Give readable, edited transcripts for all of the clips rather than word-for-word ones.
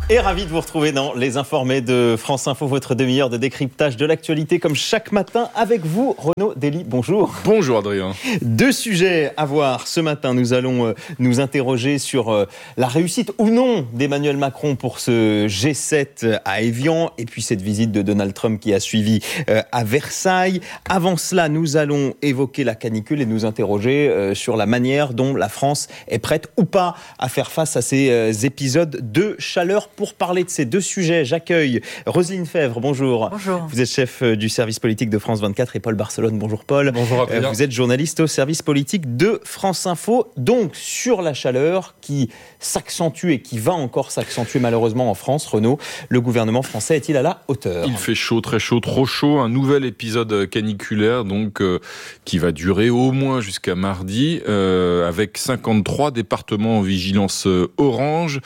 Et ravi de vous retrouver dans Les Informés de France Info, votre demi-heure de décryptage de l'actualité comme chaque matin avec vous, Renaud Dely. Bonjour. Bonjour Adrien. Deux sujets à voir ce matin. Nous allons nous interroger sur la réussite ou non d'Emmanuel Macron pour ce G7 à Évian et puis cette visite de Donald Trump qui a suivi à Versailles. Avant cela, nous allons évoquer la canicule et nous interroger sur la manière dont la France est prête ou pas à faire face à ces épisodes de chaleur. Pour parler de ces deux sujets, j'accueille Roselyne Fèvre, bonjour. Bonjour. Vous êtes chef du service politique de France 24 et Paul Barcelone, bonjour Paul. Bonjour Adrien. Vous êtes journaliste au service politique de France Info. Donc, sur la chaleur qui s'accentue et qui va encore s'accentuer malheureusement en France, Renaud, le gouvernement français est-il à la hauteur ? Il fait chaud, très chaud, trop chaud. Un nouvel épisode caniculaire donc qui va durer au moins jusqu'à mardi avec 53 départements en vigilance orange.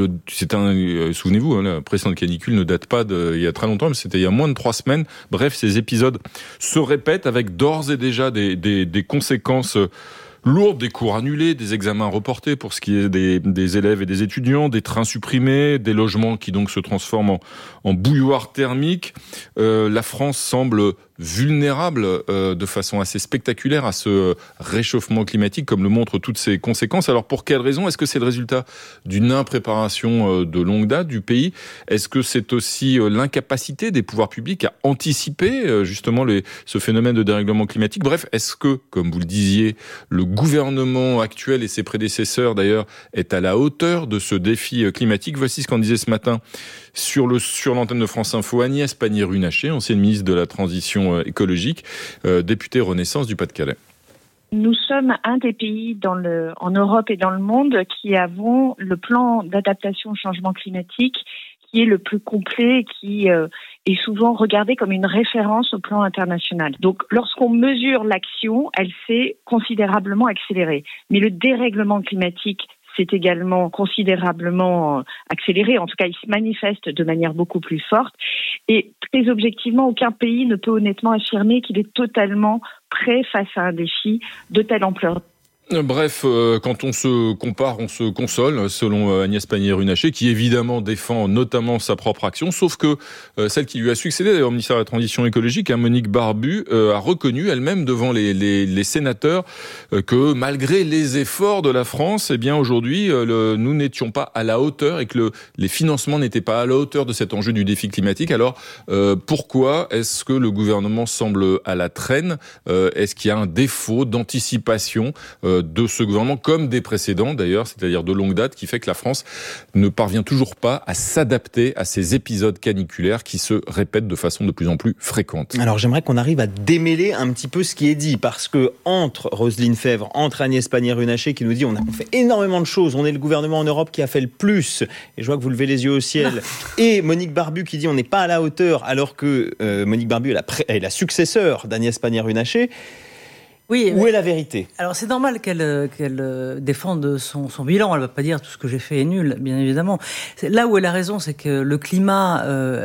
Souvenez-vous, la précédente canicule ne date pas il y a très longtemps, mais c'était il y a moins de 3 semaines. Bref, ces épisodes se répètent avec d'ores et déjà des conséquences lourdes, des cours annulés, des examens reportés pour ce qui est des élèves et des étudiants, des trains supprimés, des logements qui donc se transforment en bouilloire thermique. La France semble vulnérable de façon assez spectaculaire à ce réchauffement climatique, comme le montrent toutes ses conséquences. Alors pour quelles raisons ? Est-ce que c'est le résultat d'une impréparation de longue date du pays ? Est-ce que c'est aussi l'incapacité des pouvoirs publics à anticiper justement ce phénomène de dérèglement climatique ? Bref, est-ce que, comme vous le disiez, le gouvernement actuel et ses prédécesseurs d'ailleurs est à la hauteur de ce défi climatique ? Voici ce qu'en disait ce matin sur l'antenne de France Info Agnès Pannier-Runacher, ancienne ministre de la Transition écologique, députée Renaissance du Pas-de-Calais. Nous sommes un des pays en Europe et dans le monde qui avons le plan d'adaptation au changement climatique qui est le plus complet et qui est souvent regardé comme une référence au plan international. Donc, lorsqu'on mesure l'action, elle s'est considérablement accélérée. Mais le dérèglement climatique s'est également considérablement accéléré. En tout cas, il se manifeste de manière beaucoup plus forte. Et très objectivement, aucun pays ne peut honnêtement affirmer qu'il est totalement prêt face à un défi de telle ampleur. Bref, quand on se compare, on se console, selon Agnès Pannier-Runacher, qui évidemment défend notamment sa propre action, sauf que celle qui lui a succédé, d'ailleurs, au ministère de la Transition écologique, Monique Barbu, a reconnu elle-même devant les sénateurs que malgré les efforts de la France, eh bien aujourd'hui, nous n'étions pas à la hauteur et que les financements n'étaient pas à la hauteur de cet enjeu du défi climatique. Alors, pourquoi est-ce que le gouvernement semble à la traîne ? Est-ce qu'il y a un défaut d'anticipation de ce gouvernement, comme des précédents d'ailleurs, c'est-à-dire de longue date, qui fait que la France ne parvient toujours pas à s'adapter à ces épisodes caniculaires qui se répètent de façon de plus en plus fréquente. Alors j'aimerais qu'on arrive à démêler un petit peu ce qui est dit, parce que entre Roselyne Fèvre, entre Agnès Pannier-Runacher qui nous dit on fait énormément de choses, on est le gouvernement en Europe qui a fait le plus, et je vois que vous levez les yeux au ciel, et Monique Barbu qui dit on n'est pas à la hauteur, alors que Monique Barbu est la successeur d'Agnès Pannier-Runacher. Oui, où est la vérité ? Alors c'est normal qu'elle défende son bilan. Elle ne va pas dire tout ce que j'ai fait est nul, bien évidemment. Là où elle a raison, c'est que le climat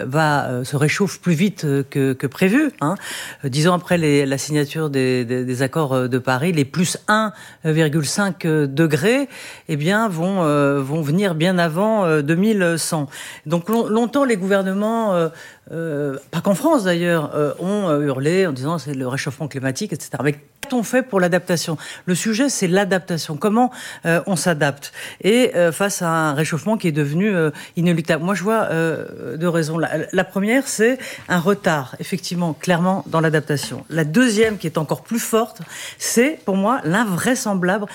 se réchauffe plus vite que prévu. 10 ans après la signature des accords de Paris, les plus 1,5 degrés, eh bien vont venir bien avant 2100. Donc longtemps les gouvernements, pas qu'en France d'ailleurs, ont hurlé en disant c'est le réchauffement climatique, etc. Mais qu'ont-on fait pour l'adaptation ? Le sujet, c'est l'adaptation. Comment on s'adapte ? Et face à un réchauffement qui est devenu inéluctable. Moi, je vois deux raisons. La première, c'est un retard, effectivement, clairement, dans l'adaptation. La deuxième, qui est encore plus forte, c'est, pour moi, l'invraisemblable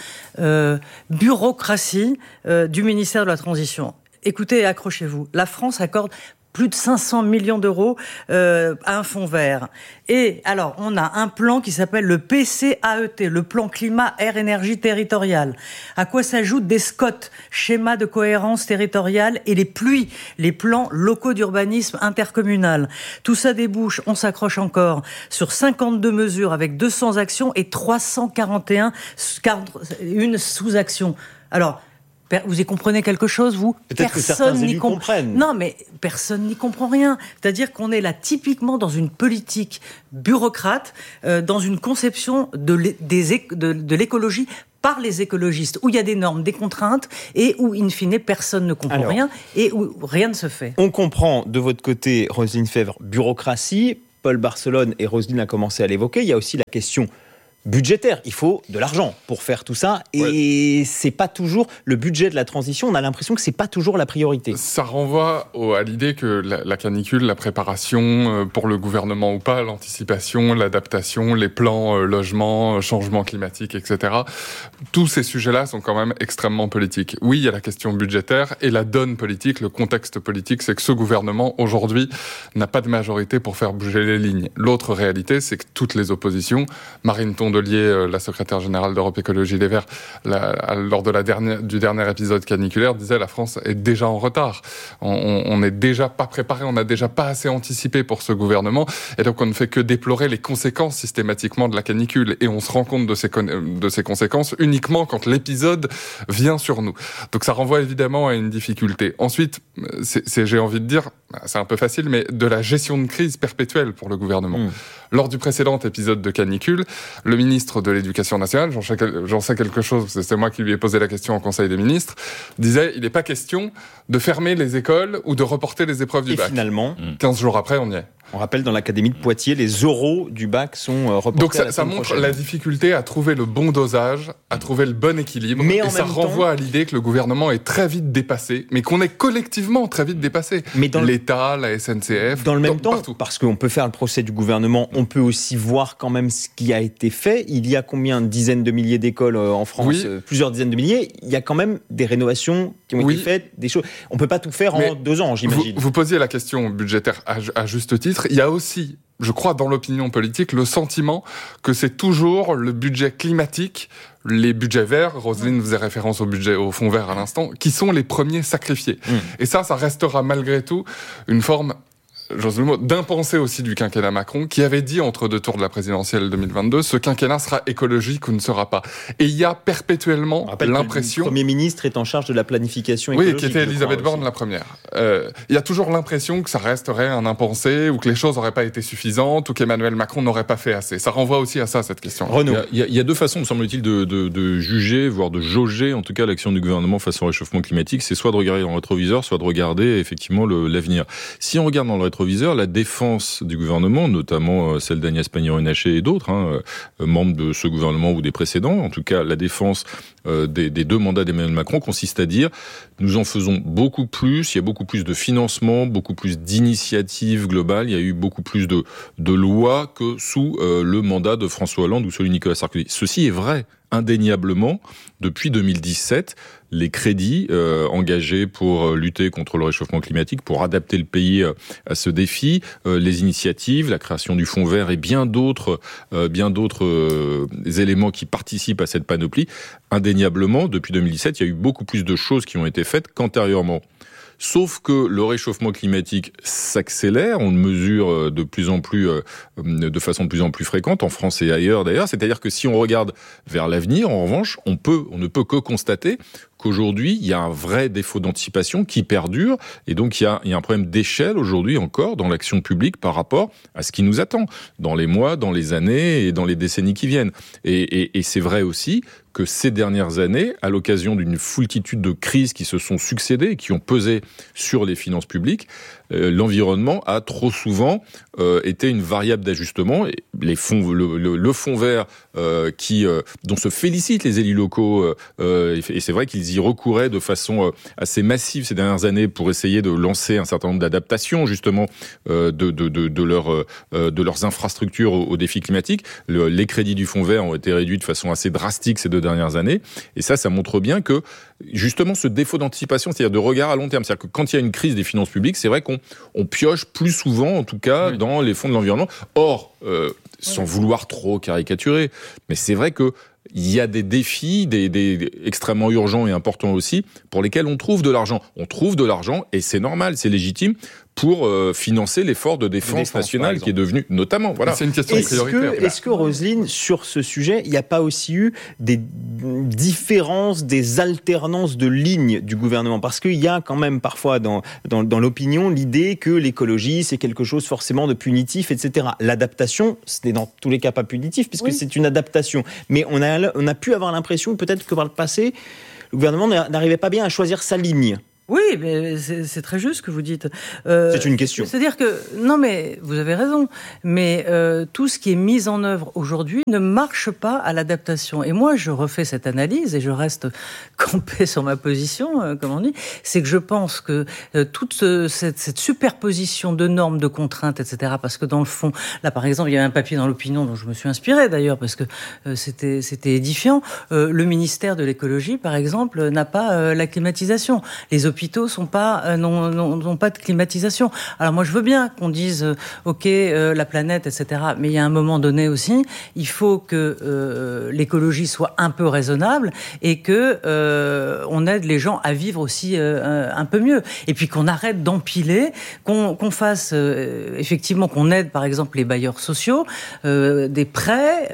bureaucratie du ministère de la Transition. Écoutez et accrochez-vous. La France accorde plus de 500 millions d'euros à un fonds vert. Et alors, on a un plan qui s'appelle le PCAET, le plan climat, air, énergie territorial. À quoi s'ajoutent des SCOT, schémas de cohérence territoriale, et les PLUI, les plans locaux d'urbanisme intercommunal. Tout ça débouche, on s'accroche encore, sur 52 mesures avec 200 actions et 341 sous-actions. Alors, vous y comprenez quelque chose, vous ? Peut-être que certains élus comprennent. Non, mais personne n'y comprend rien. C'est-à-dire qu'on est là typiquement dans une politique bureaucrate, dans une conception de l'écologie par les écologistes, où il y a des normes, des contraintes, et où, in fine, personne ne comprend rien, et où rien ne se fait. On comprend de votre côté, Roselyne Febvre, bureaucratie. Paul Barcelone et Roselyne a commencé à l'évoquer. Il y a aussi la question budgétaire. Il faut de l'argent pour faire tout ça. Et c'est pas toujours le budget de la transition. On a l'impression que c'est pas toujours la priorité. Ça renvoie à l'idée que la canicule, la préparation pour le gouvernement ou pas, l'anticipation, l'adaptation, les plans logement, changement climatique, etc. Tous ces sujets-là sont quand même extrêmement politiques. Oui, il y a la question budgétaire et la donne politique, le contexte politique, c'est que ce gouvernement, aujourd'hui, n'a pas de majorité pour faire bouger les lignes. L'autre réalité, c'est que toutes les oppositions, Marine Tondelier, la secrétaire générale d'Europe Écologie Les Verts, lors de du dernier épisode caniculaire, disait la France est déjà en retard. On n'est déjà pas préparé, on n'a déjà pas assez anticipé pour ce gouvernement, et donc on ne fait que déplorer les conséquences systématiquement de la canicule, et on se rend compte de ces conséquences uniquement quand l'épisode vient sur nous. Donc ça renvoie évidemment à une difficulté. Ensuite, j'ai envie de dire, c'est un peu facile, mais de la gestion de crise perpétuelle pour le gouvernement. Lors du précédent épisode de canicule, le ministre de l'Éducation nationale, j'en sais quelque chose, c'est moi qui lui ai posé la question au Conseil des ministres, disait il n'est pas question de fermer les écoles ou de reporter les épreuves du bac. Et finalement, 15 jours après, on y est. On rappelle, dans l'académie de Poitiers, les oraux du bac sont reportés. Donc ça montre la difficulté à trouver le bon dosage, à trouver le bon équilibre. Mais et ça renvoie à l'idée que le gouvernement est très vite dépassé, mais qu'on est collectivement très vite dépassé. Mais l'État, la SNCF, dans le même temps, partout. Parce qu'on peut faire le procès du gouvernement, on peut aussi voir quand même ce qui a été fait. Il y a combien de dizaines de milliers d'écoles en France, plusieurs dizaines de milliers. Il y a quand même des rénovations qui ont été faites, des choses. On peut pas tout faire en 2 ans, j'imagine. Vous posiez la question budgétaire à juste titre. Il y a aussi, je crois, dans l'opinion politique, le sentiment que c'est toujours le budget climatique, les budgets verts, Roselyne faisait référence au fonds vert à l'instant, qui sont les premiers sacrifiés. Et ça restera malgré tout une forme, j'ose le mot, d'impensé aussi du quinquennat Macron, qui avait dit entre deux tours de la présidentielle 2022, ce quinquennat sera écologique ou ne sera pas. Et il y a perpétuellement l'impression... Le Premier ministre est en charge de la planification écologique. Oui, qui était Elisabeth Borne la première. Il y a toujours l'impression que ça resterait un impensé, ou que les choses n'auraient pas été suffisantes, ou qu'Emmanuel Macron n'aurait pas fait assez. Ça renvoie aussi à ça, cette question. Renaud. Il y a deux façons, me semble-t-il, de juger, voire de jauger, en tout cas, l'action du gouvernement face au réchauffement climatique. C'est soit de regarder dans le rétroviseur, soit de regarder, effectivement, l'avenir. Si on regarde dans le rétroviseur, la défense du gouvernement, notamment celle d'Agnès Pannier-Runacher et d'autres, membres de ce gouvernement ou des précédents, en tout cas la défense des 2 mandats d'Emmanuel Macron consiste à dire nous en faisons beaucoup plus, il y a beaucoup plus de financement, beaucoup plus d'initiatives globales, il y a eu beaucoup plus de lois que sous le mandat de François Hollande ou celui de Nicolas Sarkozy. Ceci est vrai. Indéniablement, depuis 2017, les crédits engagés pour lutter contre le réchauffement climatique, pour adapter le pays à ce défi, les initiatives, la création du fonds vert et bien d'autres éléments qui participent à cette panoplie, indéniablement, depuis 2017, il y a eu beaucoup plus de choses qui ont été faites qu'antérieurement. Sauf que le réchauffement climatique s'accélère, on le mesure de façon de plus en plus fréquente, en France et ailleurs d'ailleurs. C'est-à-dire que si on regarde vers l'avenir, en revanche, on ne peut que constater qu'aujourd'hui, il y a un vrai défaut d'anticipation qui perdure, et donc il y a un problème d'échelle aujourd'hui encore dans l'action publique par rapport à ce qui nous attend dans les mois, dans les années et dans les décennies qui viennent. Et c'est vrai aussi que ces dernières années, à l'occasion d'une foultitude de crises qui se sont succédées, qui ont pesé sur les finances publiques, l'environnement a trop souvent été une variable d'ajustement. Et le fonds vert dont se félicitent les élus locaux, et c'est vrai qu'ils y recouraient de façon assez massive ces dernières années pour essayer de lancer un certain nombre d'adaptations justement de leurs infrastructures aux défis climatiques. Les crédits du fonds vert ont été réduits de façon assez drastique ces 2 dernières années, et ça montre bien que justement ce défaut d'anticipation, c'est-à-dire de regard à long terme, c'est-à-dire que quand il y a une crise des finances publiques, c'est vrai qu'on pioche plus souvent, en tout cas, dans les fonds de l'environnement. Or, sans vouloir trop caricaturer, mais c'est vrai que il y a des défis, des extrêmement urgents et importants aussi, pour lesquels on trouve de l'argent. On trouve de l'argent, et c'est normal, c'est légitime, pour financer l'effort de défense nationale qui est devenu notamment. Voilà. C'est une question prioritaire. Est-ce que Roselyne, sur ce sujet, il n'y a pas aussi eu des différences, des alternances de lignes du gouvernement ? Parce qu'il y a quand même parfois dans l'opinion l'idée que l'écologie, c'est quelque chose forcément de punitif, etc. L'adaptation, ce n'est dans tous les cas pas punitif, puisque c'est une adaptation. Mais on a pu avoir l'impression peut-être que par le passé, le gouvernement n'arrivait pas bien à choisir sa ligne. Oui, mais c'est très juste ce que vous dites. C'est une question. C'est-à-dire que, non mais vous avez raison, mais tout ce qui est mis en œuvre aujourd'hui ne marche pas à l'adaptation. Et moi, je refais cette analyse et je reste campé sur ma position, comme on dit, c'est que je pense que toute cette superposition de normes, de contraintes, etc., parce que dans le fond, là par exemple, il y a un papier dans l'opinion dont je me suis inspiré d'ailleurs, parce que c'était édifiant, le ministère de l'écologie, par exemple, n'a pas la climatisation. Les hôpitaux n'ont pas de climatisation. Alors moi je veux bien qu'on dise ok la planète, etc. Mais il y a un moment donné aussi, il faut que l'écologie soit un peu raisonnable et que on aide les gens à vivre aussi un peu mieux. Et puis qu'on arrête d'empiler, qu'on fasse effectivement, qu'on aide par exemple les bailleurs sociaux, des prêts,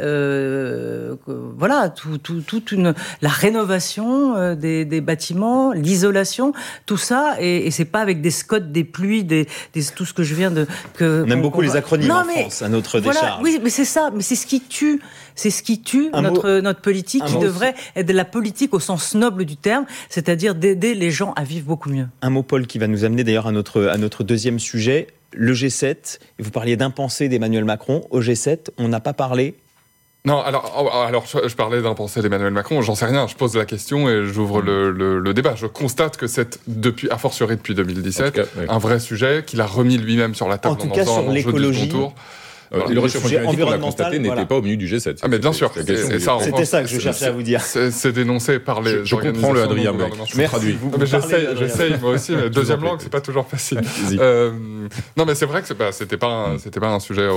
voilà, la rénovation des bâtiments, l'isolation. Tout ça, et c'est pas avec des scots, des pluies, tout ce que je viens de... On aime beaucoup les acronymes en France, à notre décharge. Oui, mais c'est ça, mais c'est ce qui tue. C'est ce qui tue notre politique, qui devrait être de la politique au sens noble du terme, c'est-à-dire d'aider les gens à vivre beaucoup mieux. Un mot, Paul, qui va nous amener d'ailleurs à notre deuxième sujet, le G7. Vous parliez d'impensé d'Emmanuel Macron. Au G7, on n'a pas parlé... Non, alors je parlais d'un pensée d'Emmanuel Macron, j'en sais rien, je pose la question et j'ouvre le débat. Je constate que c'est, a fortiori depuis 2017, un vrai sujet qu'il a remis lui-même sur la table en tout cas sur l'écologie. Le réchauffement climatique, on l'a constaté, n'était pas au menu du G7. Ah mais bien sûr, c'était ça que je cherchais à vous dire. C'est dénoncé par les je comprends le Adrien, je traduis. J'essaye moi aussi, mais deuxième langue, c'est pas toujours facile. Non mais c'est vrai que c'était pas un sujet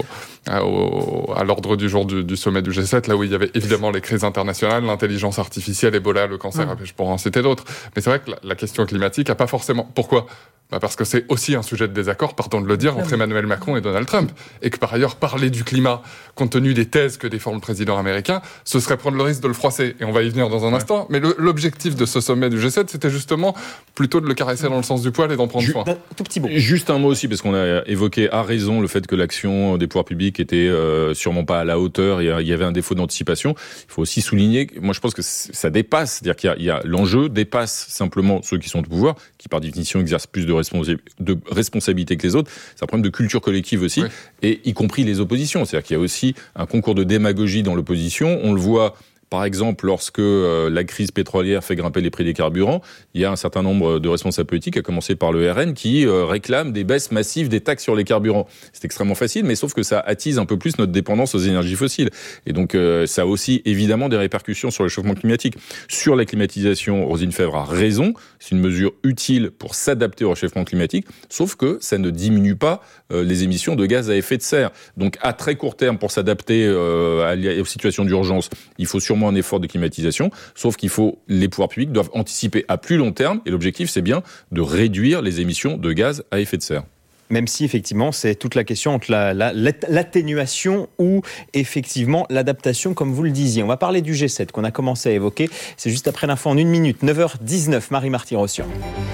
à l'ordre du jour du sommet du G7, là où il y avait évidemment les crises internationales, l'intelligence artificielle, Ebola, le cancer, je pourrais en citer d'autres. Mais c'est vrai que la question climatique a pas forcément... Pourquoi ? Parce que c'est aussi un sujet de désaccord, pardon de le dire, entre Emmanuel Macron et Donald Trump. Et que par ailleurs, parler du climat, compte tenu des thèses que défend le président américain, ce serait prendre le risque de le froisser. Et on va y venir dans un instant. Mais l'objectif de ce sommet du G7, c'était justement plutôt de le caresser dans le sens du poil et d'en prendre soin. Tout petit mot. Juste un mot aussi, parce qu'on a évoqué à raison le fait que l'action des pouvoirs publics était sûrement pas à la hauteur. Il y avait un défaut d'anticipation. Il faut aussi souligner, moi je pense que ça dépasse. C'est-à-dire qu'il y a l'enjeu dépasse simplement ceux qui sont au pouvoir, qui par définition exercent plus de responsabilité que les autres. C'est un problème de culture collective aussi, et y compris les oppositions. C'est-à-dire qu'il y a aussi un concours de démagogie dans l'opposition. On le voit par exemple, lorsque la crise pétrolière fait grimper les prix des carburants, il y a un certain nombre de responsables politiques, à commencer par le RN, qui réclament des baisses massives des taxes sur les carburants. C'est extrêmement facile, mais sauf que ça attise un peu plus notre dépendance aux énergies fossiles. Et donc, ça a aussi évidemment des répercussions sur le réchauffement climatique. Sur la climatisation, Roselyne Febvre a raison, c'est une mesure utile pour s'adapter au réchauffement climatique, sauf que ça ne diminue pas les émissions de gaz à effet de serre. Donc, à très court terme, pour s'adapter aux situations d'urgence, il faut sûrement un effort de climatisation, sauf les pouvoirs publics doivent anticiper à plus long terme, et l'objectif c'est bien de réduire les émissions de gaz à effet de serre. Même si, effectivement, c'est toute la question entre l'atténuation ou, effectivement, l'adaptation, comme vous le disiez. On va parler du G7 qu'on a commencé à évoquer. C'est juste après l'info en 1 minute, 9h19, Marie-Marty Rossian.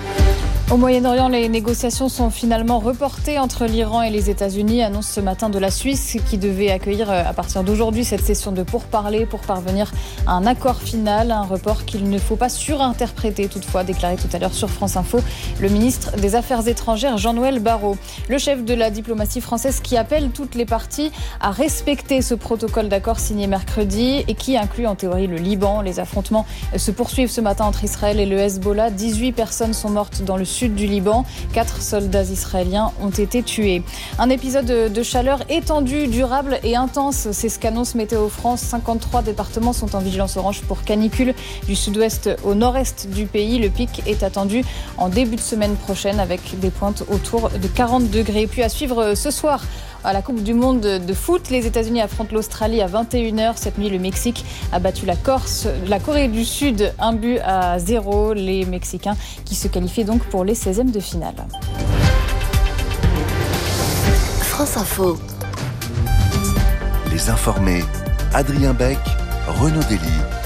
Au Moyen-Orient, les négociations sont finalement reportées entre l'Iran et les États-Unis, annonce ce matin de la Suisse qui devait accueillir à partir d'aujourd'hui cette session de pourparlers pour parvenir à un accord final, un report qu'il ne faut pas surinterpréter toutefois, déclaré tout à l'heure sur France Info le ministre des Affaires étrangères Jean-Noël Barrot. Le chef de la diplomatie française qui appelle toutes les parties à respecter ce protocole d'accord signé mercredi et qui inclut en théorie le Liban. Les affrontements se poursuivent ce matin entre Israël et le Hezbollah. 18 personnes sont mortes dans le sud du Liban. 4 soldats israéliens ont été tués. Un épisode de chaleur étendue, durable et intense. C'est ce qu'annonce Météo France. 53 départements sont en vigilance orange pour canicule. Du sud-ouest au nord-est du pays, le pic est attendu en début de semaine prochaine avec des pointes autour de 40 degrés. Puis à suivre ce soir, à la Coupe du Monde de foot, les États-Unis affrontent l'Australie à 21h. Cette nuit, le Mexique a battu la Corée du Sud 1-0. Les Mexicains qui se qualifient donc pour les 16e de finale. France Info. Les informés, Adrien Beck, Renaud Dely.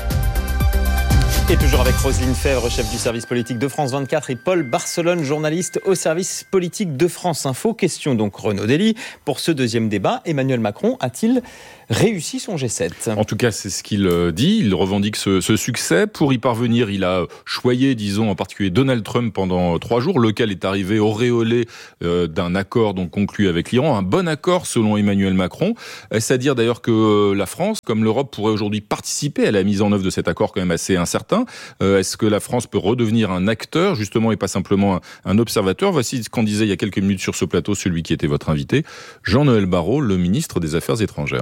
Et toujours avec Roselyne Fèvre, chef du service politique de France 24, et Paul Barcelone, journaliste au service politique de France Info. Question donc Renaud Dely. Pour ce deuxième débat, Emmanuel Macron a-t-il réussi son G7 ? En tout cas, c'est ce qu'il dit. Il revendique ce succès. Pour y parvenir, il a choyé, disons, en particulier Donald Trump pendant 3 jours, lequel est arrivé auréolé d'un accord donc conclu avec l'Iran. Un bon accord, selon Emmanuel Macron. Est-ce à dire d'ailleurs que la France, comme l'Europe, pourrait aujourd'hui participer à la mise en œuvre de cet accord quand même assez incertain ? Est-ce que la France peut redevenir un acteur, justement, et pas simplement un observateur ? Voici ce qu'en disait il y a quelques minutes sur ce plateau celui qui était votre invité, Jean-Noël Barrot, le ministre des Affaires étrangères.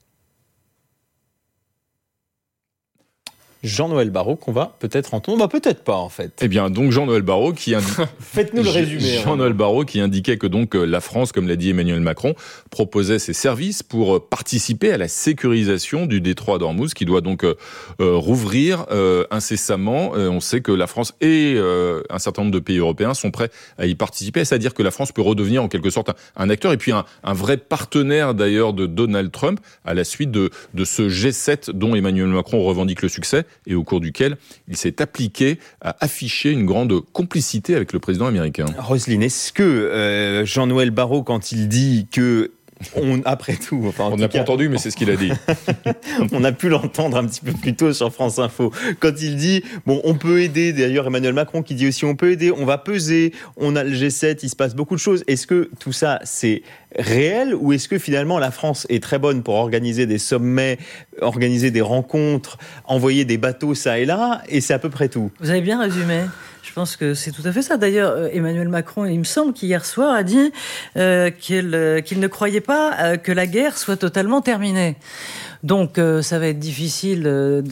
Jean-Noël Barrot qu'on va peut-être entendre, bah peut-être pas en fait. Eh bien donc Jean-Noël Barrot qui faites-nous le résumé. Jean-Noël Barrot qui indiquait que donc la France, comme l'a dit Emmanuel Macron, proposait ses services pour participer à la sécurisation du détroit d'Ormuz qui doit donc rouvrir incessamment. On sait que la France et un certain nombre de pays européens sont prêts à y participer, c'est-à-dire que la France peut redevenir en quelque sorte un acteur et puis un vrai partenaire d'ailleurs de Donald Trump à la suite de ce G7 dont Emmanuel Macron revendique le succès, et au cours duquel il s'est appliqué à afficher une grande complicité avec le président américain. Roselyne, est-ce que Jean-Noël Barrot, quand il dit que après tout, enfin, on n'a pas entendu, mais c'est ce qu'il a dit. On a pu l'entendre un petit peu plus tôt sur France Info. Quand il dit, bon, on peut aider, d'ailleurs Emmanuel Macron qui dit aussi on peut aider, on va peser, on a le G7, il se passe beaucoup de choses. Est-ce que tout ça, c'est réel ou est-ce que finalement la France est très bonne pour organiser des sommets, organiser des rencontres, envoyer des bateaux ça et là, et c'est à peu près tout ? Vous avez bien résumé. Je pense que c'est tout à fait ça. D'ailleurs, Emmanuel Macron, il me semble qu'hier soir a dit qu'il ne croyait pas que la guerre soit totalement terminée. Donc, ça va être difficile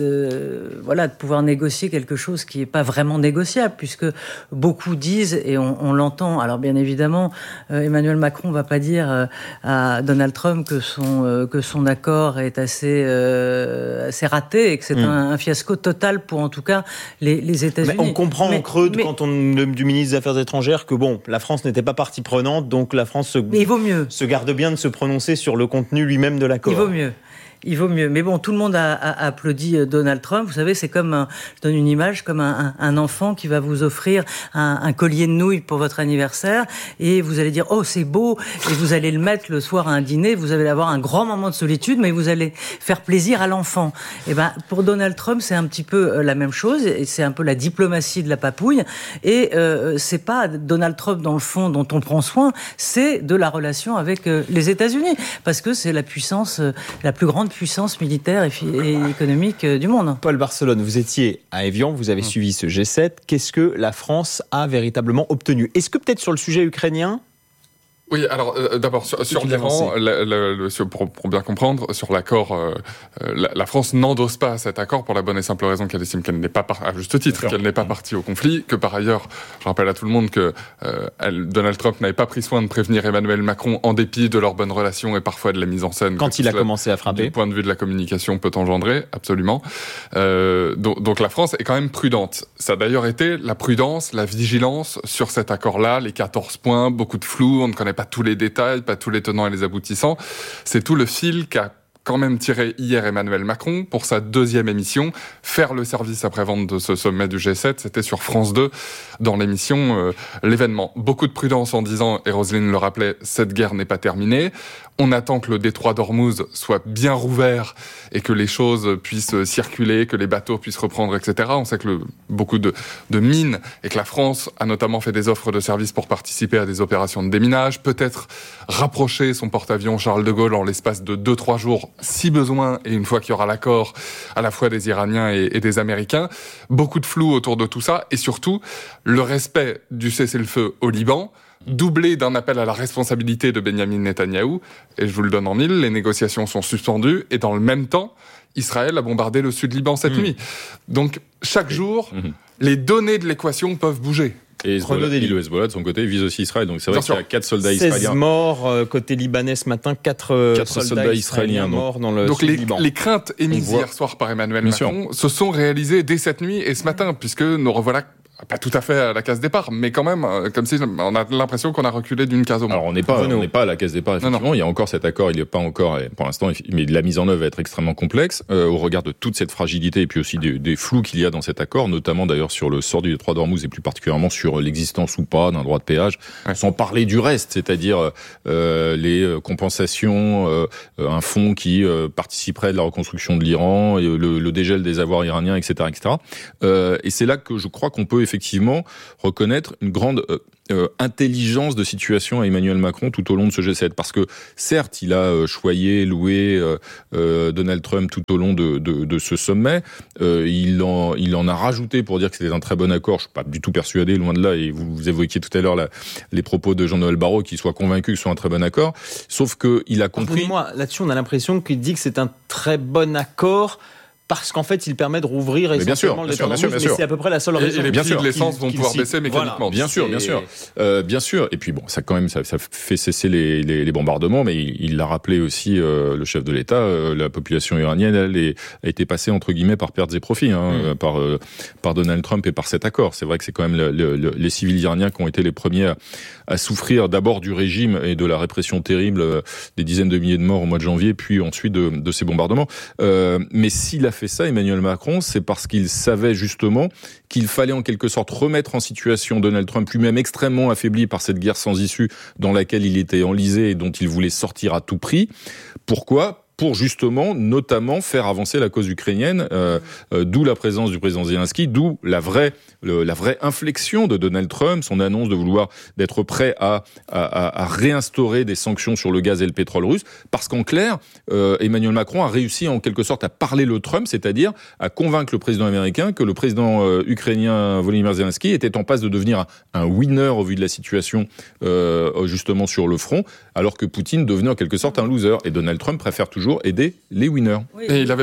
de pouvoir négocier quelque chose qui n'est pas vraiment négociable, puisque beaucoup disent, et on l'entend. Alors, bien évidemment, Emmanuel Macron ne va pas dire à Donald Trump que son accord est assez raté et que c'est un fiasco total pour, en tout cas, les États-Unis. Mais on comprend en creux du ministre des Affaires étrangères que bon, la France n'était pas partie prenante, donc la France se garde bien de se prononcer sur le contenu lui-même de l'accord. Il vaut mieux. Mais bon, tout le monde a applaudi Donald Trump. Vous savez, c'est comme, je donne une image, comme un enfant qui va vous offrir un collier de nouilles pour votre anniversaire et vous allez dire, oh, c'est beau, et vous allez le mettre le soir à un dîner, vous allez avoir un grand moment de solitude, mais vous allez faire plaisir à l'enfant. Et ben, pour Donald Trump, c'est un petit peu la même chose, et c'est un peu la diplomatie de la papouille, et c'est pas Donald Trump, dans le fond, dont on prend soin, c'est de la relation avec les États-Unis, parce que c'est la puissance, la plus grande puissance militaire et économique du monde. Paul Barcelone, vous étiez à Évian, vous avez suivi ce G7. Qu'est-ce que la France a véritablement obtenu ? Est-ce que peut-être sur le sujet ukrainien ? Oui, alors d'abord sur l'Iran, pour bien comprendre, sur l'accord, la France n'endosse pas cet accord pour la bonne et simple raison qu'elle estime qu'elle n'est pas, à juste titre, qu'elle n'est pas partie au conflit, que par ailleurs, je rappelle à tout le monde que Donald Trump n'avait pas pris soin de prévenir Emmanuel Macron en dépit de leur bonne relation et parfois de la mise en scène. Quand il a commencé à frapper. Du point de vue de la communication peut engendrer, absolument. Donc la France est quand même prudente. Ça a d'ailleurs été la prudence, la vigilance sur cet accord-là, les 14 points, beaucoup de flou, on ne connaît pas tous les détails, pas tous les tenants et les aboutissants. C'est tout le fil qu'a quand même tiré hier Emmanuel Macron pour sa deuxième émission. Faire le service après-vente de ce sommet du G7, c'était sur France 2 dans l'émission L'événement. Beaucoup de prudence en disant, et Roselyne le rappelait, cette guerre n'est pas terminée. On attend que le détroit d'Ormuz soit bien rouvert et que les choses puissent circuler, que les bateaux puissent reprendre, etc. On sait que beaucoup de mines et que la France a notamment fait des offres de services pour participer à des opérations de déminage, peut-être rapprocher son porte-avions Charles de Gaulle en l'espace de 2-3 jours, si besoin, et une fois qu'il y aura l'accord à la fois des Iraniens et des Américains. Beaucoup de flou autour de tout ça et surtout le respect du cessez-le-feu au Liban, doublé d'un appel à la responsabilité de Benyamin Netanyahou. Et je vous le donne en mille, les négociations sont suspendues et dans le même temps, Israël a bombardé le sud Liban cette nuit. Donc chaque jour, les données de l'équation peuvent bouger. Et le Hezbollah, de son côté, vise aussi Israël. Donc c'est vrai qu'il y a 4 soldats israéliens. 16 morts côté libanais ce matin, 4 soldats israéliens morts dans le sud Liban. Donc les craintes émises hier soir par Emmanuel Macron se sont réalisées dès cette nuit et ce matin, puisque nous revoilà pas tout à fait à la case départ, mais quand même, comme si on a l'impression qu'on a reculé d'une case au moins. Alors on n'est pas à la case départ, effectivement. Non. Il y a encore cet accord, il n'est pas encore, pour l'instant, mais la mise en œuvre va être extrêmement complexe au regard de toute cette fragilité et puis aussi des flous qu'il y a dans cet accord, notamment d'ailleurs sur le sort du détroit d'Ormuz et plus particulièrement sur l'existence ou pas d'un droit de péage, sans parler du reste, c'est-à-dire les compensations, un fonds qui participerait de la reconstruction de l'Iran, et le dégel des avoirs iraniens, etc., etc. Et c'est là que je crois qu'on peut effectivement reconnaître une grande intelligence de situation à Emmanuel Macron tout au long de ce G7, parce que certes il a choyé, loué Donald Trump tout au long de ce sommet, il en a rajouté pour dire que c'était un très bon accord. Je suis pas du tout persuadé, loin de là, et vous évoquiez tout à l'heure les propos de Jean-Noël Barrot, qu'il soit convaincu que ce soit un très bon accord, sauf que il a compris... Moi, là-dessus on a l'impression qu'il dit que c'est un très bon accord parce qu'en fait, il permet de rouvrir essentiellement le détroit d'Ormuz, mais c'est à peu près la seule raison. Et les prix de l'essence vont pouvoir baisser mécaniquement. Bien sûr. Bien sûr. Et puis bon, ça quand même, ça fait cesser les bombardements, mais il l'a rappelé aussi, le chef de l'État, la population iranienne, elle a été passée entre guillemets par pertes et profits, par Donald Trump et par cet accord. C'est vrai que c'est quand même les civils iraniens qui ont été les premiers à souffrir d'abord du régime et de la répression terrible, des dizaines de milliers de morts au mois de janvier, puis ensuite de ces bombardements. Mais s'il a fait ça, Emmanuel Macron, c'est parce qu'il savait justement qu'il fallait en quelque sorte remettre en situation Donald Trump, lui-même extrêmement affaibli par cette guerre sans issue dans laquelle il était enlisé et dont il voulait sortir à tout prix. Pourquoi ? Pour justement, notamment, faire avancer la cause ukrainienne, d'où la présence du président Zelensky, d'où la vraie inflexion de Donald Trump, son annonce d'être prêt à réinstaurer des sanctions sur le gaz et le pétrole russe, parce qu'en clair, Emmanuel Macron a réussi en quelque sorte à parler le Trump, c'est-à-dire à convaincre le président américain que le président ukrainien Volodymyr Zelensky était en passe de devenir un winner au vu de la situation justement sur le front, alors que Poutine devenait en quelque sorte un loser. Et Donald Trump préfère toujours aider les winners. Oui. Et il avait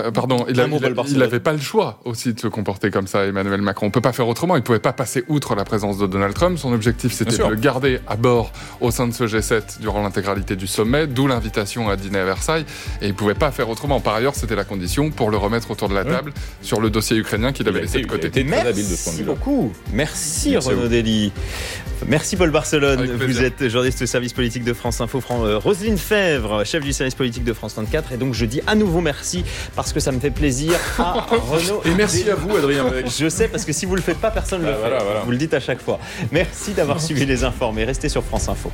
pas le choix aussi de se comporter comme ça, Emmanuel Macron. On peut pas faire autrement. Il pouvait pas passer outre la présence de Donald Trump. Son objectif, c'était de le garder à bord au sein de ce G7 durant l'intégralité du sommet, d'où l'invitation à dîner à Versailles. Et il pouvait pas faire autrement. Par ailleurs, c'était la condition pour le remettre autour de la table sur le dossier ukrainien qu'il avait laissé de côté. Merci beaucoup. Merci Renaud Dely. Merci Paul Barcelone. Vous êtes journaliste au service politique de France Info. Roselyne Fèvre, chef du service politique de France 24. Et donc je dis à nouveau merci parce que ça me fait plaisir à Renaud. Et merci à vous, Adrien Beck. Je sais, parce que si vous le faites pas, personne ne le fait. Voilà. Vous le dites à chaque fois. Merci d'avoir suivi Les Informés. Restez sur France Info.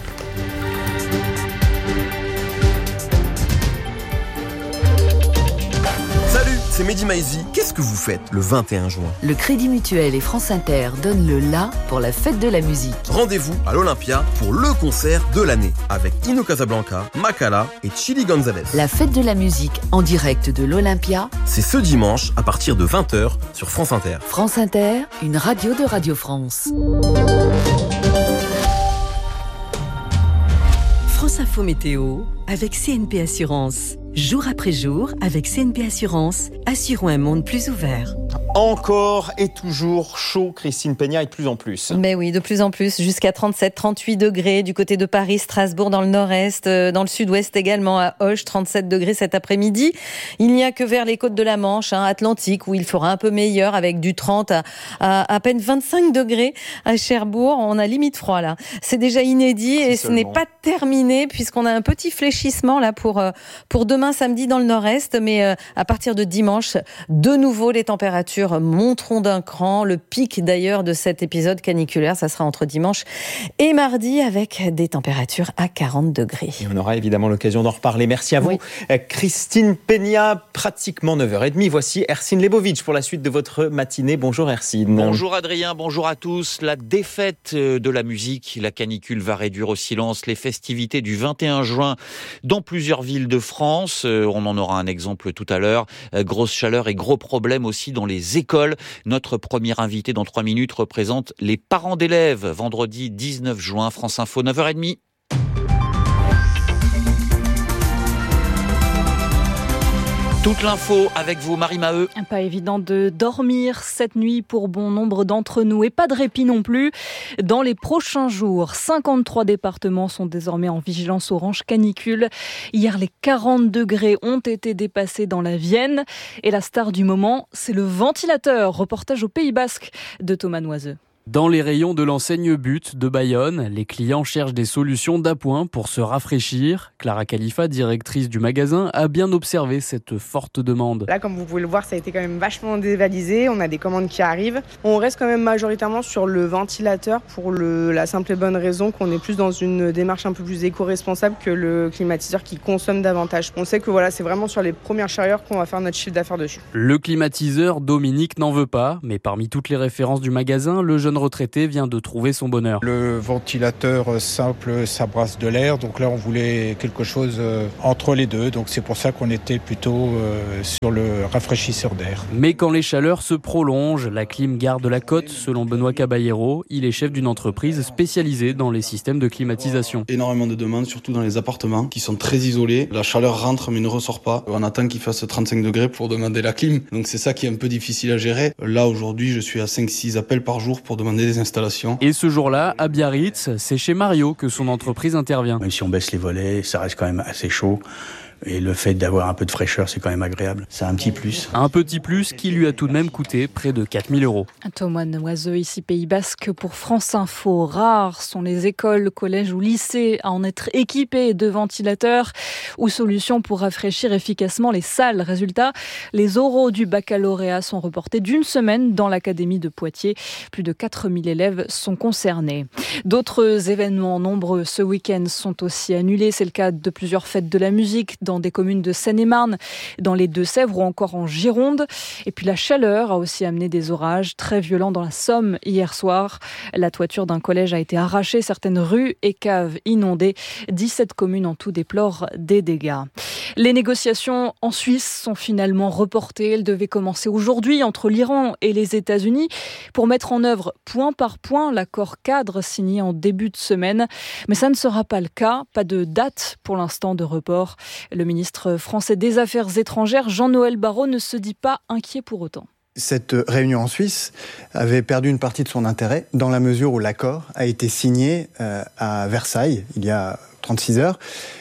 C'est Mehdi Maizi. Qu'est-ce que vous faites le 21 juin ? Le Crédit Mutuel et France Inter donnent le la pour la fête de la musique. Rendez-vous à l'Olympia pour le concert de l'année avec Ino Casablanca, Makala et Chili Gonzalez. La fête de la musique en direct de l'Olympia, c'est ce dimanche à partir de 20h sur France Inter. France Inter, une radio de Radio France. France Info Météo avec CNP Assurance. Jour après jour, avec CNP Assurance, assurons un monde plus ouvert. Encore et toujours chaud, Christine Peña, et de plus en plus. Mais oui, de plus en plus, jusqu'à 37, 38 degrés du côté de Paris, Strasbourg, dans le nord-est, dans le sud-ouest également, à Auch, 37 degrés cet après-midi. Il n'y a que vers les côtes de la Manche, Atlantique, où il fera un peu meilleur, avec du 30 à peine 25 degrés à Cherbourg. On a limite froid, là. C'est déjà inédit et ce n'est pas terminé, puisqu'on a un petit fléchissement, là, pour demain samedi dans le nord-est, mais à partir de dimanche, de nouveau, les températures monteront d'un cran. Le pic d'ailleurs de cet épisode caniculaire, ça sera entre dimanche et mardi avec des températures à 40 degrés. Et on aura évidemment l'occasion d'en reparler. Merci à vous, Christine Peña. Pratiquement 9h30. Voici Hercine Lebovitch pour la suite de votre matinée. Bonjour Hercine. Bonjour Adrien, bonjour à tous. La défaite de la musique, la canicule va réduire au silence les festivités du 21 juin dans plusieurs villes de France. On en aura un exemple tout à l'heure. Grosse chaleur et gros problèmes aussi dans les écoles. Notre premier invité dans 3 minutes représente les parents d'élèves. Vendredi 19 juin, France Info, 9h30. Toute l'info avec vous, Marie Maheu. Pas évident de dormir cette nuit pour bon nombre d'entre nous et pas de répit non plus. Dans les prochains jours, 53 départements sont désormais en vigilance orange canicule. Hier, les 40 degrés ont été dépassés dans la Vienne. Et la star du moment, c'est le ventilateur. Reportage au Pays Basque de Thomas Noiseux. Dans les rayons de l'enseigne But de Bayonne, les clients cherchent des solutions d'appoint pour se rafraîchir. Clara Khalifa, directrice du magasin, a bien observé cette forte demande. Là, comme vous pouvez le voir, ça a été quand même vachement dévalisé. On a des commandes qui arrivent. On reste quand même majoritairement sur le ventilateur pour la simple et bonne raison qu'on est plus dans une démarche un peu plus éco-responsable que le climatiseur qui consomme davantage. On sait que voilà, c'est vraiment sur les premières chaleurs qu'on va faire notre chiffre d'affaires dessus. Le climatiseur, Dominique n'en veut pas, mais parmi toutes les références du magasin, le jeune retraité vient de trouver son bonheur. Le ventilateur simple, ça brasse de l'air, donc là on voulait quelque chose entre les deux, donc c'est pour ça qu'on était plutôt sur le rafraîchisseur d'air. Mais quand les chaleurs se prolongent, la clim garde la cote, selon Benoît Caballero. Il est chef d'une entreprise spécialisée dans les systèmes de climatisation. Énormément de demandes, surtout dans les appartements qui sont très isolés. La chaleur rentre mais ne ressort pas. On attend qu'il fasse 35 degrés pour demander la clim, donc c'est ça qui est un peu difficile à gérer. Là aujourd'hui je suis à 5-6 appels par jour pour demander des installations. Et ce jour-là, à Biarritz, c'est chez Mario que son entreprise intervient. Même si on baisse les volets, ça reste quand même assez chaud. Et le fait d'avoir un peu de fraîcheur, c'est quand même agréable. C'est un petit plus. Un petit plus qui lui a tout de même coûté près de 4 000 €. Thomas Noiseux, ici Pays Basque pour France Info. Rares sont les écoles, collèges ou lycées à en être équipés de ventilateurs ou solutions pour rafraîchir efficacement les salles. Résultat, les oraux du baccalauréat sont reportés d'une semaine dans l'académie de Poitiers. Plus de 4 000 élèves sont concernés. D'autres événements nombreux ce week-end sont aussi annulés. C'est le cas de plusieurs fêtes de la musique dans des communes de Seine-et-Marne, dans les Deux-Sèvres ou encore en Gironde. Et puis la chaleur a aussi amené des orages très violents dans la Somme hier soir. La toiture d'un collège a été arrachée, certaines rues et caves inondées. 17 communes en tout déplorent des dégâts. Les négociations en Suisse sont finalement reportées. Elles devaient commencer aujourd'hui entre l'Iran et les États-Unis pour mettre en œuvre point par point l'accord cadre signé en début de semaine. Mais ça ne sera pas le cas. Pas de date pour l'instant de report. Le ministre français des Affaires étrangères, Jean-Noël Barrot, ne se dit pas inquiet pour autant. Cette réunion en Suisse avait perdu une partie de son intérêt dans la mesure où l'accord a été signé à Versailles il y a 36 heures.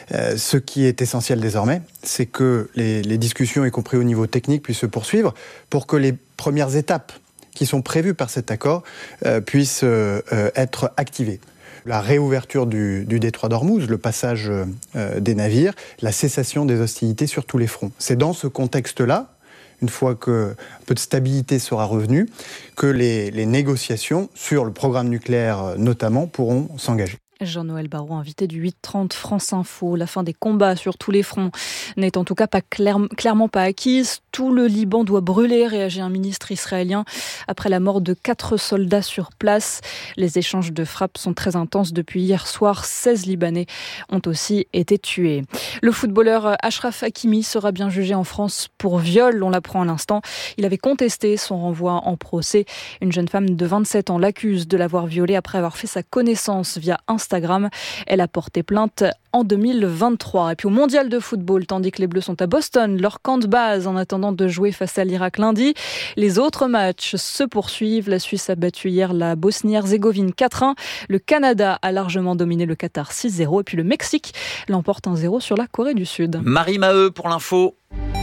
Ce qui est essentiel désormais, c'est que les discussions, y compris au niveau technique, puissent se poursuivre pour que les premières étapes qui sont prévues par cet accord puissent être activées. La réouverture du détroit d'Ormuz, le passage des navires, la cessation des hostilités sur tous les fronts. C'est dans ce contexte-là, une fois qu'un peu de stabilité sera revenue, que les négociations sur le programme nucléaire notamment pourront s'engager. Jean-Noël Barrot, invité du 8h30 France Info. La fin des combats sur tous les fronts n'est en tout cas clairement pas acquise. Tout le Liban doit brûler, réagit un ministre israélien après la mort de 4 soldats sur place. Les échanges de frappes sont très intenses depuis hier soir. 16 Libanais ont aussi été tués. Le footballeur Achraf Hakimi sera bien jugé en France pour viol, on l'apprend à l'instant. Il avait contesté son renvoi en procès. Une jeune femme de 27 ans l'accuse de l'avoir violé après avoir fait sa connaissance via Instagram. Elle a porté plainte en 2023. Et puis au mondial de football, tandis que les Bleus sont à Boston, leur camp de base en attendant de jouer face à l'Irak lundi. Les autres matchs se poursuivent. La Suisse a battu hier la Bosnie-Herzégovine 4-1. Le Canada a largement dominé le Qatar 6-0. Et puis le Mexique l'emporte 1-0 sur la Corée du Sud. Marie Maheu pour l'info.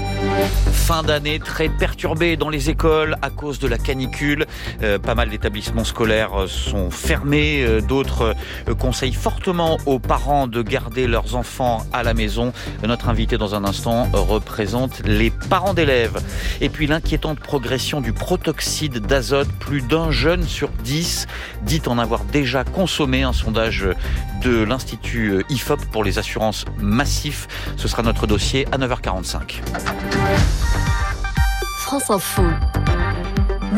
Fin d'année très perturbée dans les écoles à cause de la canicule. Pas mal d'établissements scolaires sont fermés. D'autres conseillent fortement aux parents de garder leurs enfants à la maison. Notre invité dans un instant représente les parents d'élèves. Et puis l'inquiétante progression du protoxyde d'azote. Plus d'un jeune sur 10 dit en avoir déjà consommé. Un sondage de l'Institut IFOP pour les assurances massifs. Ce sera notre dossier à 9h45. France Info,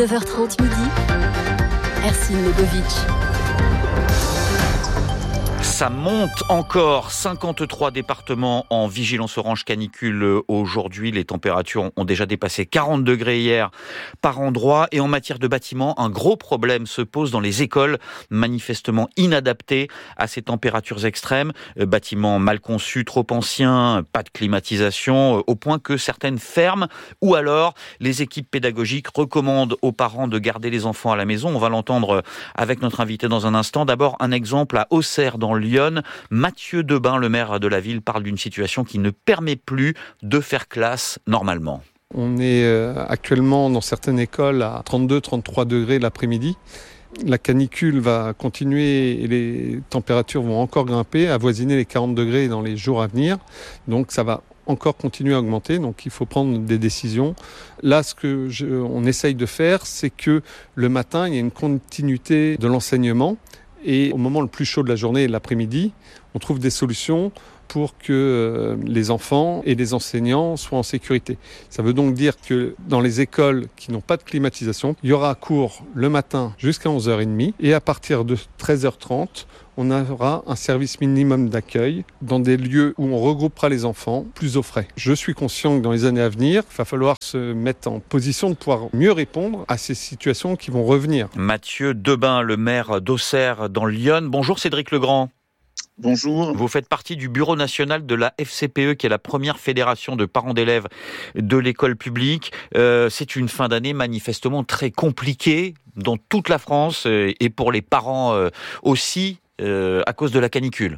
9h30 midi, Ercine Legovic. Ça monte encore. 53 départements en vigilance orange canicule aujourd'hui. Les températures ont déjà dépassé 40 degrés hier par endroit. Et en matière de bâtiments, un gros problème se pose dans les écoles, manifestement inadaptées à ces températures extrêmes. Bâtiments mal conçus, trop anciens, pas de climatisation, au point que certaines ferment. Ou alors, les équipes pédagogiques recommandent aux parents de garder les enfants à la maison. On va l'entendre avec notre invité dans un instant. D'abord, un exemple à Auxerre, dans Lyon. Mathieu Debain, le maire de la ville, parle d'une situation qui ne permet plus de faire classe normalement. On est actuellement dans certaines écoles à 32-33 degrés l'après-midi. La canicule va continuer et les températures vont encore grimper, avoisiner les 40 degrés dans les jours à venir. Donc ça va encore continuer à augmenter, donc il faut prendre des décisions. Là, on essaye de faire, c'est que le matin, il y a une continuité de l'enseignement. Et au moment le plus chaud de la journée, l'après-midi, on trouve des solutions pour que les enfants et les enseignants soient en sécurité. Ça veut donc dire que dans les écoles qui n'ont pas de climatisation, il y aura cours le matin jusqu'à 11h30 et à partir de 13h30, on aura un service minimum d'accueil dans des lieux où on regroupera les enfants plus au frais. Je suis conscient que dans les années à venir, il va falloir se mettre en position de pouvoir mieux répondre à ces situations qui vont revenir. Mathieu Debain, le maire d'Auxerre dans Lyon. Bonjour Cédric Legrand. Bonjour. Vous faites partie du bureau national de la FCPE, qui est la première fédération de parents d'élèves de l'école publique. C'est une fin d'année manifestement très compliquée dans toute la France et pour les parents aussi à cause de la canicule.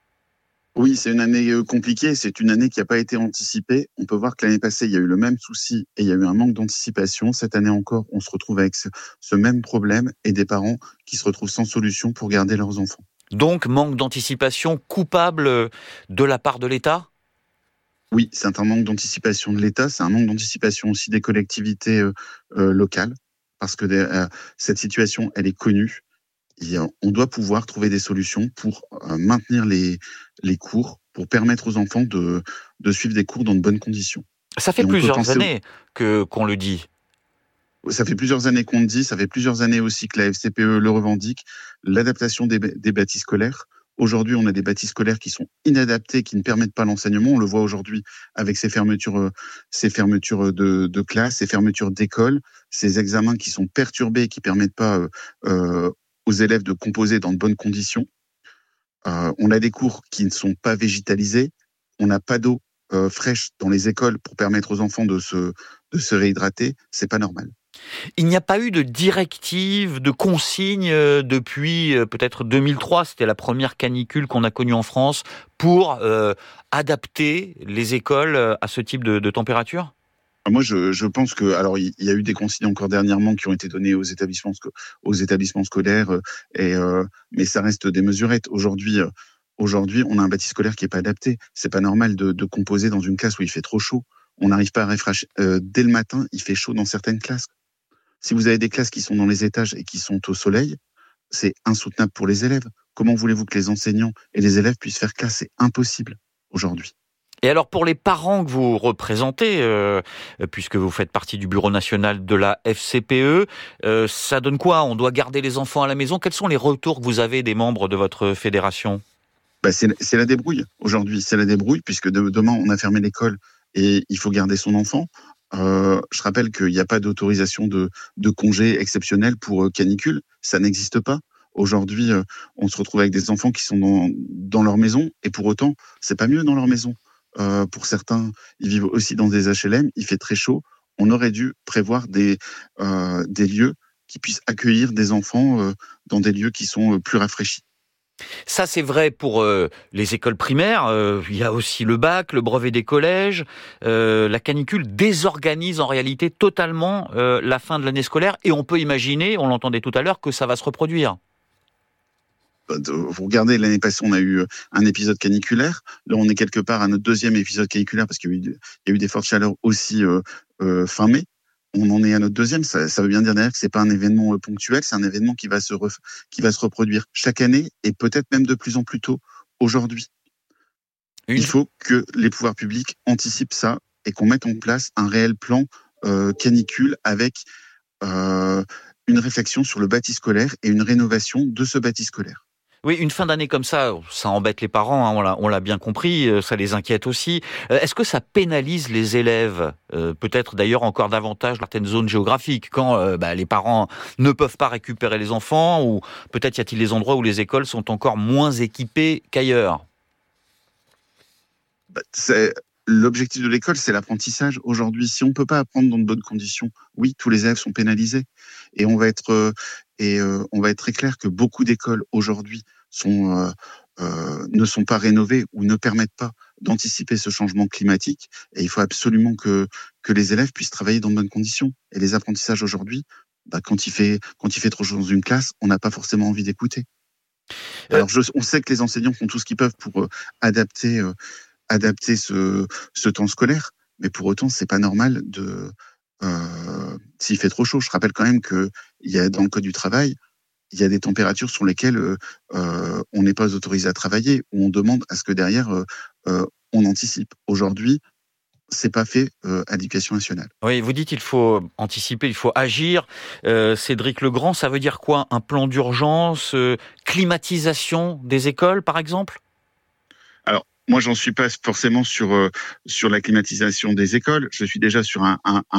Oui, c'est une année compliquée, c'est une année qui n'a pas été anticipée. On peut voir que l'année passée, il y a eu le même souci et il y a eu un manque d'anticipation. Cette année encore, on se retrouve avec ce même problème et des parents qui se retrouvent sans solution pour garder leurs enfants. Donc, manque d'anticipation coupable de la part de l'État ? Oui, c'est un manque d'anticipation de l'État, c'est un manque d'anticipation aussi des collectivités locales, parce que cette situation, elle est connue. Et on doit pouvoir trouver des solutions pour maintenir les cours, pour permettre aux enfants de suivre des cours dans de bonnes conditions. Ça fait plusieurs années qu'on le dit. Ça fait plusieurs années qu'on le dit, ça fait plusieurs années aussi que la FCPE le revendique, l'adaptation des bâtis scolaires. Aujourd'hui, on a des bâtis scolaires qui sont inadaptés, qui ne permettent pas l'enseignement. On le voit aujourd'hui avec ces fermetures de classes, ces fermetures d'écoles, ces examens qui sont perturbés, qui ne permettent pas aux élèves de composer dans de bonnes conditions. On a des cours qui ne sont pas végétalisés. On n'a pas d'eau fraîche dans les écoles pour permettre aux enfants de se réhydrater. C'est pas normal. Il n'y a pas eu de directive, de consigne depuis peut-être 2003, c'était la première canicule qu'on a connue en France, pour adapter les écoles à ce type de température ? Moi, je pense que, alors, il y a eu des consignes encore dernièrement qui ont été données aux établissements scolaires, mais ça reste des mesurettes. Aujourd'hui, on a un bâti scolaire qui est pas adapté. C'est pas normal de composer dans une classe où il fait trop chaud. On n'arrive pas à rafraîchir. Dès le matin, il fait chaud dans certaines classes. Si vous avez des classes qui sont dans les étages et qui sont au soleil, c'est insoutenable pour les élèves. Comment voulez-vous que les enseignants et les élèves puissent faire classe ? C'est impossible aujourd'hui. Et alors pour les parents que vous représentez, puisque vous faites partie du bureau national de la FCPE, ça donne quoi ? On doit garder les enfants à la maison ? Quels sont les retours que vous avez des membres de votre fédération ? C'est la débrouille aujourd'hui, c'est la débrouille, puisque demain on a fermé l'école et il faut garder son enfant. Je rappelle qu'il n'y a pas d'autorisation de congé exceptionnel pour canicule, ça n'existe pas. Aujourd'hui, on se retrouve avec des enfants qui sont dans leur maison et pour autant, c'est pas mieux dans leur maison. Pour certains, ils vivent aussi dans des HLM, il fait très chaud. On aurait dû prévoir des lieux qui puissent accueillir des enfants dans des lieux qui sont plus rafraîchis. Ça, c'est vrai pour les écoles primaires. Il y a aussi le bac, le brevet des collèges. La canicule désorganise en réalité totalement la fin de l'année scolaire. Et on peut imaginer, on l'entendait tout à l'heure, que ça va se reproduire. Vous regardez, l'année passée, on a eu un épisode caniculaire. Là, on est quelque part à notre deuxième épisode caniculaire parce qu'il y a eu des fortes chaleurs aussi fin mai. On en est à notre deuxième. Ça veut bien dire derrière que c'est pas un événement ponctuel, c'est un événement qui va se reproduire chaque année et peut-être même de plus en plus tôt aujourd'hui. Il faut que les pouvoirs publics anticipent ça et qu'on mette en place un réel plan canicule avec une réflexion sur le bâti scolaire et une rénovation de ce bâti scolaire. Oui, une fin d'année comme ça embête les parents, hein, on l'a bien compris, ça les inquiète aussi. Est-ce que ça pénalise les élèves, peut-être d'ailleurs encore davantage dans certaines zones géographiques, quand les parents ne peuvent pas récupérer les enfants, ou peut-être y a-t-il des endroits où les écoles sont encore moins équipées qu'ailleurs? L'objectif de l'école, c'est l'apprentissage. Aujourd'hui, si on ne peut pas apprendre dans de bonnes conditions, oui, tous les élèves sont pénalisés. Et on va être très clair que beaucoup d'écoles aujourd'hui ne sont pas rénovées ou ne permettent pas d'anticiper ce changement climatique. Et il faut absolument que les élèves puissent travailler dans de bonnes conditions. Et les apprentissages aujourd'hui, quand il fait trop chaud dans une classe, on n'a pas forcément envie d'écouter. Alors, on sait que les enseignants font tout ce qu'ils peuvent pour adapter ce temps scolaire, mais pour autant, c'est pas normal s'il fait trop chaud. Je rappelle quand même que dans le code du travail, il y a des températures sur lesquelles on n'est pas autorisé à travailler, où on demande à ce que derrière on anticipe. Aujourd'hui, c'est pas fait à l'Éducation nationale. Oui, vous dites qu'il faut anticiper, il faut agir. Cédric Legrand, ça veut dire quoi? Un plan d'urgence, climatisation des écoles, par exemple? Alors, moi, j'en suis pas forcément sur la climatisation des écoles. Je suis déjà sur un